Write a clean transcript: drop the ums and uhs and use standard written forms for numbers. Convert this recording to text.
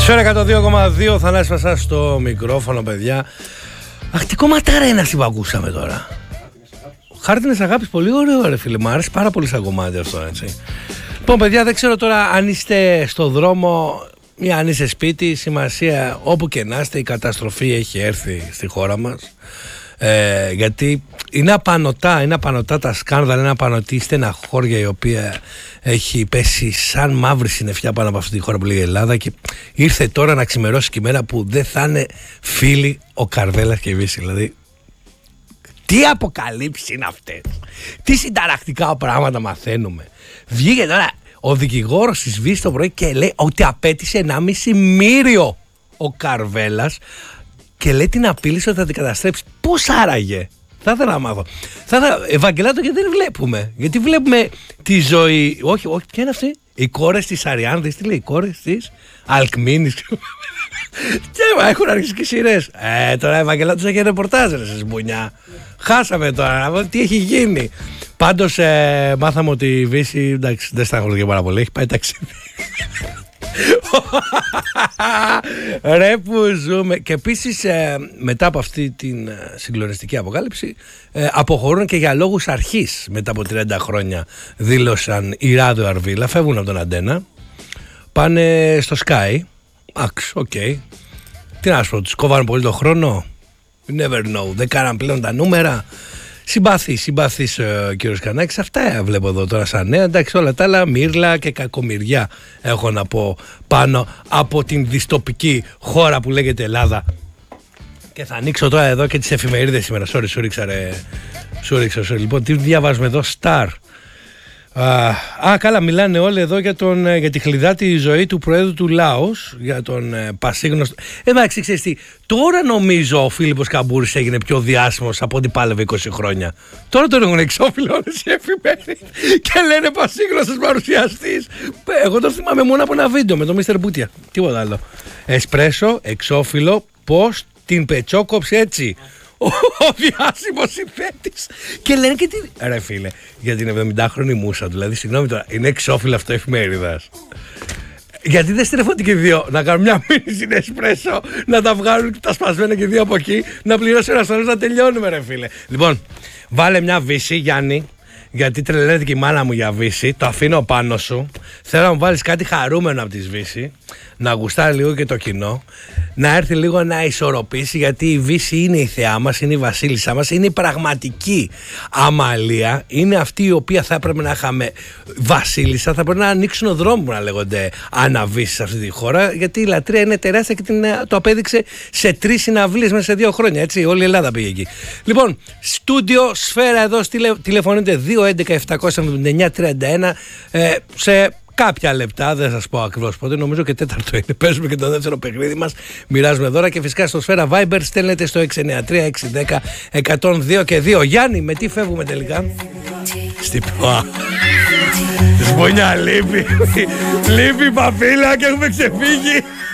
Σφαίρα 102,2, Θανάσης Βασάς στο μικρόφωνο, παιδιά. Αχ, τι κομματάρα είναι αυτή που ακούσαμε τώρα. Χάρτινες αγάπης, πολύ ωραίο ρε φίλε, μου άρεσε πάρα πολύ σαν κομμάτι αυτό, έτσι. Λοιπόν, παιδιά, δεν ξέρω τώρα αν είστε στο δρόμο ή αν είστε σπίτι, σημασία όπου και να είστε, η καταστροφή έχει έρθει στη χώρα μας. Γιατί είναι απανωτά τα σκάνδαλα, είναι απανωτή η στεναχώρια η οποία έχει πέσει σαν μαύρη συννεφιά πάνω από αυτή τη χώρα που λέγεται Ελλάδα, και ήρθε τώρα να ξημερώσει και η μέρα που δεν θα είναι φίλοι ο Καρβέλας και η Βύση. Δηλαδή, τι αποκαλύψεις είναι αυτές, τι συνταρακτικά πράγματα μαθαίνουμε. Βγήκε τώρα ο δικηγόρος της Βύσης το πρωί και λέει ότι απέτησε 1,5 μύριο ο Καρβέλας και λέει την απείλησε ότι θα την καταστρέψει. Πώς άραγε? Θα ήθελα να μάθω. Ευαγγελάτο, γιατί δεν βλέπουμε? Γιατί βλέπουμε τη ζωή. Όχι, ποια είναι αυτή? Οι κόρες της Αριάνδης, τι λέει, οι κόρες της Αλκμίνης. Και έχουν αρχίσει και σειρές. Τώρα Ευαγγελάτος έχει ρεπορτάζ ρε σε σμπουνιά. Χάσαμε τώρα, τι έχει γίνει. Πάντως μάθαμε ότι η Βύση, εντάξει, δεν στάχομαι και πάρα πολύ, έχει πάει ταξίδι. Ρε που ζούμε. Και επίσης μετά από αυτή την συγκλονιστική αποκάλυψη αποχωρούν και για λόγους αρχής. Μετά από 30 χρόνια δήλωσαν η Ράδο Αρβίλα, φεύγουν από τον Αντένα, πάνε στο Sky. Οκ. Τι να σου πω, τους κόβανε πολύ το χρόνο. You never know, δεν κάναν πλέον τα νούμερα. Συμπαθής ο κύριος Κανάκης. Αυτά βλέπω εδώ τώρα σαν νέα. Εντάξει, όλα τα άλλα μύρλα και κακομοιριά έχω να πω πάνω από την δυστοπική χώρα που λέγεται Ελλάδα. Και θα ανοίξω τώρα εδώ και τις εφημερίδες σήμερα. Σου ρίξα. Λοιπόν, τι διαβάζουμε εδώ? Star. Καλά, μιλάνε όλοι εδώ για τη χλιδάτη ζωή του Προέδρου του Λάος, για τον πασίγνωστο. Εντάξει, ξέρεις τι, τώρα νομίζω ο Φίλιππος Καμπούρης έγινε πιο διάσημος από ό,τι πάλευε 20 χρόνια. Τώρα τον έχουν εξώφυλλο όλες οι εφημερίδες και λένε πασίγνωστος παρουσιαστής. Εγώ το θυμάμαι μόνο από ένα βίντεο με τον Μίστερ Μπούτια. Τίποτα άλλο. Εσπρέσο, εξώφυλλο, πώς την πετσόκοψε έτσι ο διάσημος συνθέτης. Και λένε και τι. Ρε φίλε, για την 70χρονη μούσα του, δηλαδή, συγγνώμη τώρα, είναι εξώφυλλο αυτό εφημερίδας. Γιατί δεν στρέφονται και δύο να κάνουν μια μήνυση στην Εσπρέσο, να τα βγάλουν τα σπασμένα και δύο από εκεί, να πληρώσει ένα στόλος, να τελειώνουμε, ρε φίλε. Λοιπόν, βάλε μια Βύση, Γιάννη, γιατί τρελαίνεται και η μάνα μου για Βύση. Το αφήνω πάνω σου. Θέλω να μου βάλεις κάτι χαρούμενο από τη Βύση, να γουστάρει λίγο και το κοινό, να έρθει λίγο να ισορροπήσει, γιατί η Βύση είναι η θεά μας, είναι η βασίλισσά μας, είναι η πραγματική Αμαλία, είναι αυτή η οποία θα έπρεπε να είχαμε βασίλισσα, θα πρέπει να ανοίξουν δρόμο που να λέγονται αναβύσεις σε αυτή τη χώρα, γιατί η λατρεία είναι τεράστια και το απέδειξε σε 3 συναυλίες μέσα σε 2 χρόνια, έτσι, όλη η Ελλάδα πήγε εκεί. Λοιπόν, στούντιο Σφαίρα εδώ, τηλεφωνείτε 211-779-31, σε κάποια λεπτά, δεν σας πω ακριβώς πότε, νομίζω και 4ο είναι. Παίζουμε και το δεύτερο παιχνίδι μας. Μοιράζουμε δώρα και φυσικά στο Σφαίρα Viber στέλνετε στο 693-610-102 και 2. Γιάννη, με τι φεύγουμε τελικά? Στην Σπονιά, λείπει. Λείπει η Παπίλα και έχουμε ξεφύγει.